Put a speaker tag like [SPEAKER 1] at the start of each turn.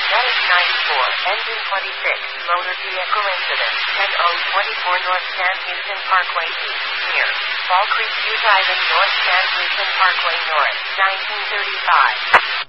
[SPEAKER 1] Medic 94, engine 26, motor vehicle incident, 10:24 North San Houston Parkway East, near Fall Creek View Drive-In, North San Houston Parkway North, 1935.